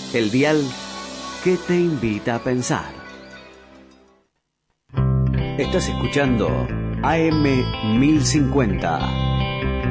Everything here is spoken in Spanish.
El dial que te invita a pensar. Estás escuchando AM 1050